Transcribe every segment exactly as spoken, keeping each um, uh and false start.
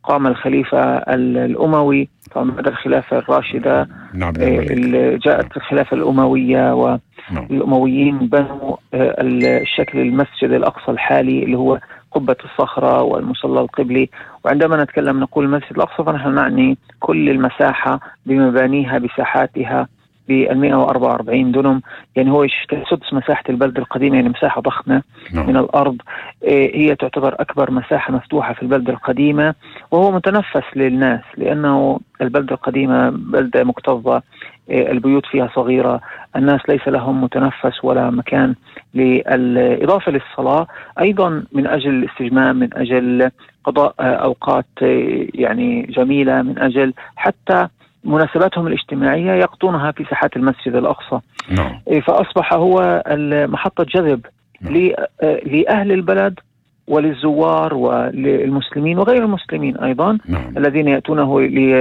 قام الخليفة الأموي، فبعد الخلافة الراشدة نعم. جاءت الخلافة الأموية، والأمويين بنوا الشكل المسجد الأقصى الحالي اللي هو قبة الصخرة والمصلى القبلي. وعندما نتكلم نقول المسجد الأقصى فنحن نعني كل المساحة بمبانيها بساحاتها بالمئة وأربعة وأربعين دنم، يعني هو سدس مساحة البلد القديمة، يعني مساحة ضخمة no. من الأرض. هي تعتبر أكبر مساحة مفتوحة في البلد القديمة، وهو متنفس للناس لأنه البلد القديمة بلدة مكتظة، البيوت فيها صغيرة، الناس ليس لهم متنفس ولا مكان للإضافة للصلاة، أيضا من أجل الاستجمام، من أجل قضاء أوقات يعني جميلة، من أجل حتى مناسباتهم الاجتماعية يقضونها في ساحات المسجد الأقصى. نعم. فأصبح هو محطة جذب نعم. لأهل البلد وللزوار وللمسلمين وغير المسلمين أيضا نعم. الذين يأتونه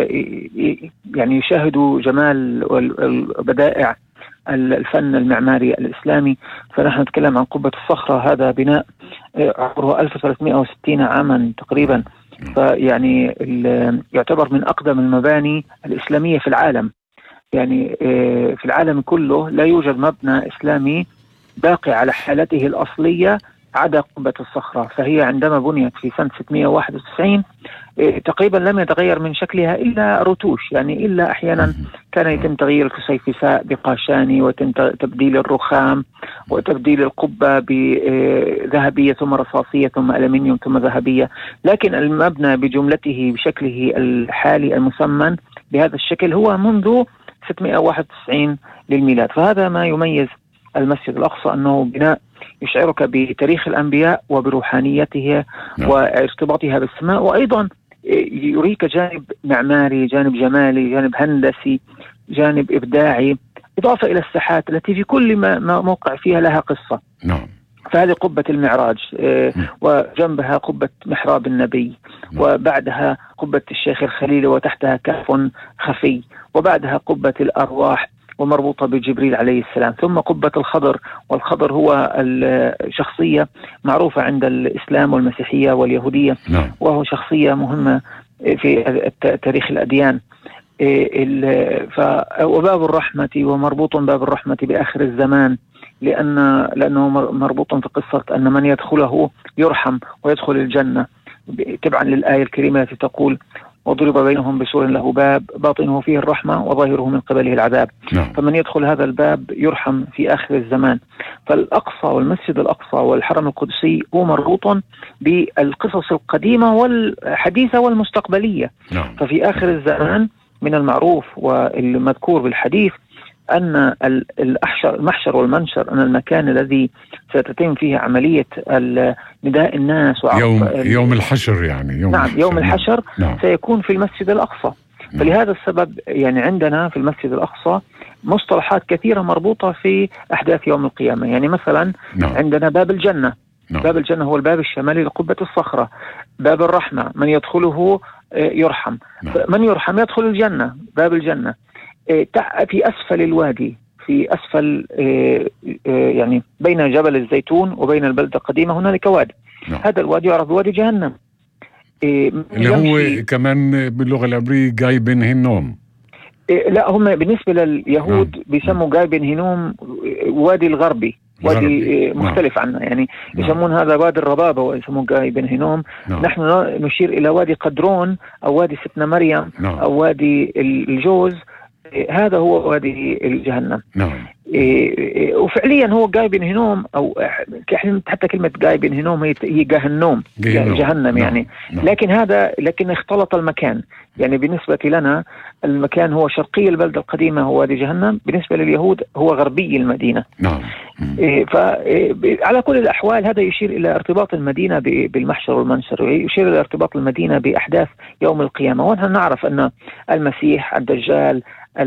يعني يشاهدوا جمال والبدائع الفن المعماري الإسلامي. فنحن نتكلم عن قبة الصخرة، هذا بناء عمره ألف وثلاثمئة وستين عاما تقريبا، فيعني يعتبر من أقدم المباني الإسلامية في العالم. يعني في العالم كله لا يوجد مبنى إسلامي باقي على حالته الأصلية عدا قبة الصخرة. فهي عندما بنيت في سنة ستمئة وواحد وتسعين تقريبا لم يتغير من شكلها إلا رتوش، يعني إلا أحيانا كان يتم تغيير الكسيفساء بقاشاني، وتم تبديل الرخام وتبديل القبة بذهبية ثم رصاصية ثم ألمنيوم ثم ذهبية، لكن المبنى بجملته بشكله الحالي المسمن بهذا الشكل هو منذ ستمئة وواحد وتسعين للميلاد. فهذا ما يميز المسجد الأقصى، أنه بناء يشعرك بتاريخ الأنبياء وبروحانيتها نعم. وارتباطها بالسماء، وأيضا يريك جانب معماري، جانب جمالي، جانب هندسي، جانب إبداعي، إضافة إلى الساحات التي في كل ما موقع فيها لها قصة نعم. فهذه قبة المعراج، وجنبها قبة محراب النبي، وبعدها قبة الشيخ الخليل وتحتها كهف خفي، وبعدها قبة الأرواح ومربوطة بجبريل عليه السلام، ثم قبة الخضر. والخضر هو الشخصية معروفة عند الإسلام والمسيحية واليهودية نعم. وهو شخصية مهمة في تاريخ الأديان. وباب الرحمة، ومربوط باب الرحمة بآخر الزمان، لأن لأنه مربوط في قصة أن من يدخله يرحم ويدخل الجنة، تبعا للآية الكريمة التي تقول وضرب بينهم بسور له باب باطنه فيه الرحمة وظاهره من قبله العذاب. نعم. فمن يدخل هذا الباب يرحم في آخر الزمان. فالأقصى والمسجد الأقصى والحرم القدسي هو مربوط بالقصص القديمة والحديثة والمستقبلية. نعم. ففي آخر الزمان من المعروف والمذكور بالحديث أن المحشر والمنشر، أن المكان الذي ستتم فيه عملية نداء الناس يوم, يوم الحشر يعني يوم نعم الحشر. يوم الحشر نعم. سيكون في المسجد الأقصى. نعم. فلهذا السبب يعني عندنا في المسجد الأقصى مصطلحات كثيرة مربوطة في أحداث يوم القيامة. يعني مثلا نعم. عندنا باب الجنة. نعم. باب الجنة هو الباب الشمالي لقبة الصخرة. باب الرحمة من يدخله يرحم. نعم. من يرحم يدخل الجنة، باب الجنة. في أسفل الوادي، في أسفل يعني بين جبل الزيتون وبين البلدة القديمة هنالك وادي. نعم. هذا الوادي يعرف بوادي جهنم، اللي هو كمان باللغة العبرية جايبن هنوم. لا، هم بالنسبة لليهود نعم. بيسموا جايبن هنوم وادي الغربي، وادي مختلف نعم. عنه، يعني يسمون نعم. هذا وادي الربابة ويسمون جايبن هنوم. نعم. نحن نشير إلى وادي قدرون أو وادي ستنا مريم. نعم. أو وادي الجوز، هذا هو وادي الجهنم. نعم. وفعليا هو جايبن هنوم، أو حتى كلمة جايبن هنوم هي جهنم، يعني جهنم. نعم. يعني نعم. لكن هذا لكن اختلط المكان. يعني بالنسبة لنا المكان هو شرقي البلدة القديمة هو وادي جهنم، بالنسبة لليهود هو غربي المدينة. نعم. فعلى كل الأحوال هذا يشير إلى ارتباط المدينة بالمحشر والمنشر، ويشير إلى ارتباط المدينة بأحداث يوم القيامة. ونحن نعرف أن المسيح الدجال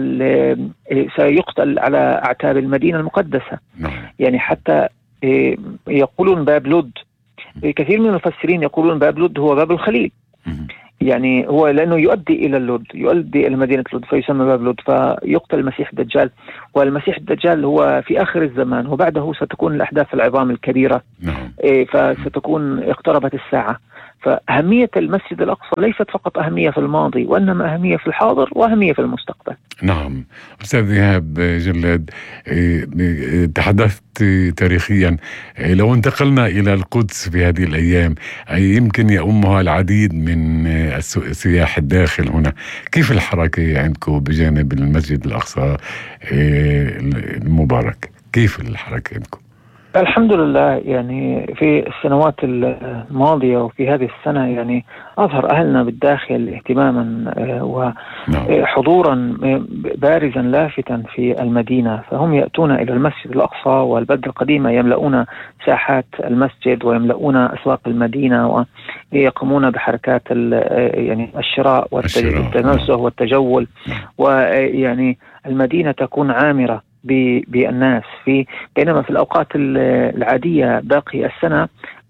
سيقتل على أعتاب المدينة المقدسة. نعم. يعني حتى يقولون باب لد، كثير من المفسرين يقولون باب لد هو باب الخليل. يعني هو لأنه يؤدي إلى اللد، يؤدي إلى مدينة لد، فيسمى باب لد. فيقتل المسيح الدجال، والمسيح الدجال هو في آخر الزمان، وبعده ستكون الأحداث العظام الكبيرة. نعم. فستكون اقتربت الساعة. فأهمية المسجد الأقصى ليست فقط أهمية في الماضي، وإنما أهمية في الحاضر وأهمية في المستقبل. نعم أستاذ إيهاب جلاد، تحدثت تاريخيا. لو انتقلنا إلى القدس في هذه الأيام يمكن يؤمها العديد من السياح الداخل هنا، كيف الحركة عندكم بجانب المسجد الأقصى المبارك؟ كيف الحركة عندكم؟ الحمد لله، يعني في السنوات الماضية وفي هذه السنة يعني أظهر أهلنا بالداخل اهتماما وحضورا بارزا لافتا في المدينة، فهم يأتون إلى المسجد الأقصى والبلدة القديمة، يملؤون ساحات المسجد ويملؤون أسواق المدينة ويقومون بحركات يعني الشراء والتنزه والتجول، ويعني المدينة تكون عامرة بالناس. في بينما في الأوقات العادية باقي السنة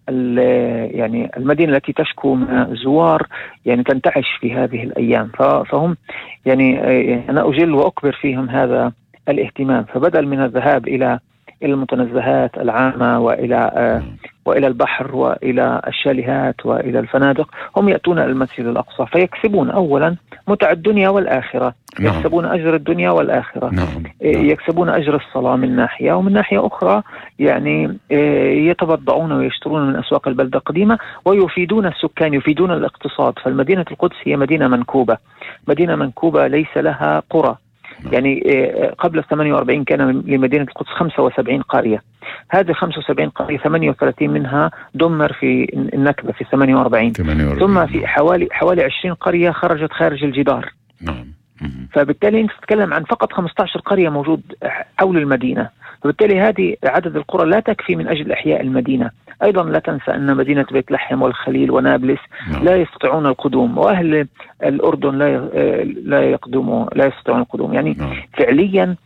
يعني المدينة التي تشكو من الزوار يعني تنتعش في هذه الأيام، فهم يعني أنا أجل وأكبر فيهم هذا الاهتمام. فبدل من الذهاب إلى المتنزهات العامة وإلى وإلى البحر وإلى الشاليهات وإلى الفنادق، هم يأتون إلى المسجد الأقصى فيكسبون أولا متع الدنيا والآخرة. نعم. يكسبون أجر الدنيا والآخرة. نعم. يكسبون أجر الصلاة من ناحية، ومن ناحية أخرى يعني يتبضعون ويشترون من أسواق البلدة القديمة ويفيدون السكان، يفيدون الاقتصاد. فالمدينة القدس هي مدينة منكوبة، مدينة منكوبة ليس لها قرى. يعني قبل ثمانية وأربعين كان لمدينة القدس خمسة وسبعين قرية، هذه خمسة وسبعين قرية ثمانية وثلاثين منها دمر في النكبة في ثمانية وأربعين، ثم في حوالي حوالي عشرين قرية خرجت خارج الجدار. نعم. فبالتالي انت تتكلم عن فقط خمسة عشر قرية موجود حول المدينة، فبالتالي هذه عدد القرى لا تكفي من أجل إحياء المدينة. أيضا لا تنسى أن مدينة بيت لحم والخليل ونابلس نعم. لا يستطيعون القدوم، وأهل الأردن لا لا يقدموا لا يستطيعون القدوم. يعني نعم. فعليا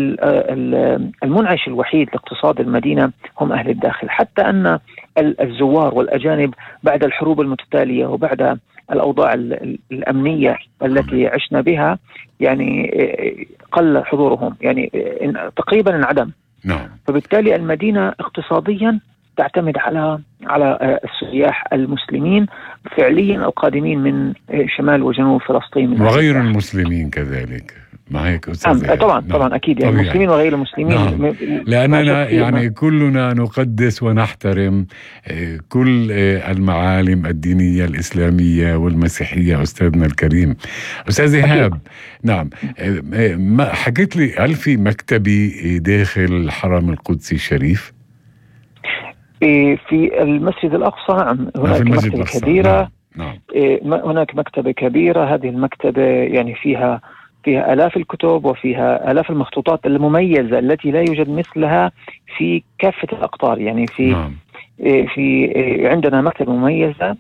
المنعش الوحيد لاقتصاد المدينة هم أهل الداخل، حتى أن الزوار والأجانب بعد الحروب المتتالية وبعد الأوضاع الأمنية التي عشنا بها يعني قل حضورهم، يعني تقريبا انعدم. نعم. فبالتالي المدينة اقتصاديا تعتمد على على السياح المسلمين فعليا القادمين من شمال وجنوب فلسطين وغير المسلمين كذلك. ما هيك أستاذ؟ طبعا نعم. طبعا أكيد يعني المسلمين وغير المسلمين. نعم. لأننا يعني كلنا نقدس ونحترم كل المعالم الدينية الإسلامية والمسيحية أستاذنا الكريم. أستاذ إيهاب، نعم، ما حكيت لي، هل في مكتبي داخل الحرم القدسي الشريف؟ في المسجد الأقصى نعم، هناك مكتبة كبيرة. نعم. نعم. هناك مكتبة كبيرة، هذه المكتبة يعني فيها فيها آلاف الكتب وفيها آلاف المخطوطات المميزة التي لا يوجد مثلها في كافة الأقطار. يعني في نعم. في عندنا مكتبة مميزة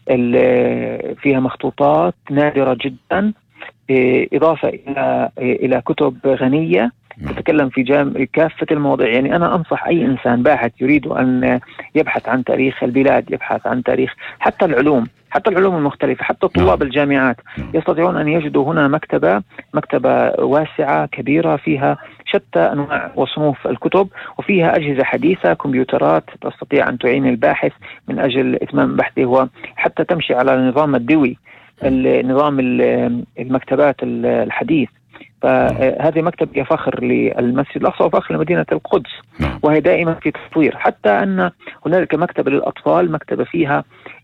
فيها مخطوطات نادرة جدا، إضافة إلى إلى كتب غنية تتكلم في جام كافة المواضيع. يعني أنا أنصح أي إنسان باحث يريد أن يبحث عن تاريخ البلاد، يبحث عن تاريخ حتى العلوم، حتى العلوم المختلفة، حتى طلاب الجامعات يستطيعون أن يجدوا هنا مكتبة مكتبة واسعة كبيرة فيها شتى أنواع وصنوف الكتب، وفيها أجهزة حديثة، كمبيوترات تستطيع أن تعين الباحث من أجل إتمام بحثه، وحتى تمشي على النظام الدوي، النظام المكتبات الحديث. فهذه مكتبة فخر للمسجد الأقصى وفخر لمدينة القدس، وهي دائما في تطوير. حتى أن هناك مكتبة للأطفال، مكتبة فيها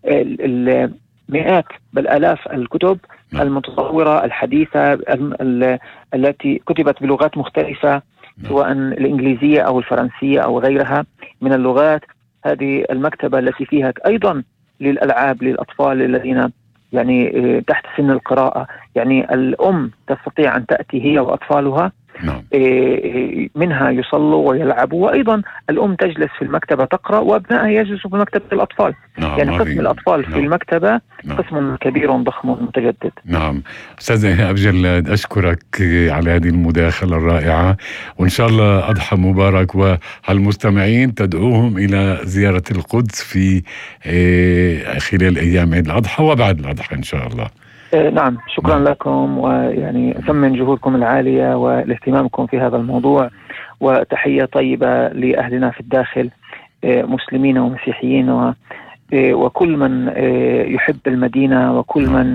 المئات بل آلاف الكتب المتطورة الحديثة التي كتبت بلغات مختلفة، سواء الإنجليزية أو الفرنسية أو غيرها من اللغات. هذه المكتبة التي فيها أيضا للألعاب للأطفال الذين يعني تحت سن القراءة، يعني الأم تستطيع أن تأتي هي وأطفالها نعم. منها يصلوا ويلعبوا، وأيضا الأم تجلس في المكتبة تقرأ وأبنائها يجلسوا في مكتبة الأطفال. نعم. يعني قسم الأطفال نعم. في المكتبة نعم. قسم كبير ضخم متجدد. نعم. أستاذ إيهاب جلاد، أشكرك على هذه المداخلة الرائعة، وإن شاء الله أضحى مبارك، وهالمستمعين تدعوهم إلى زيارة القدس في خلال أيام عيد الأضحى وبعد الأضحى إن شاء الله. نعم، شكرا نعم. لكم، ويعني أثمن جهودكم العالية والاهتمامكم في هذا الموضوع، وتحية طيبة لأهلنا في الداخل مسلمين ومسيحيين، وكل من يحب المدينة وكل من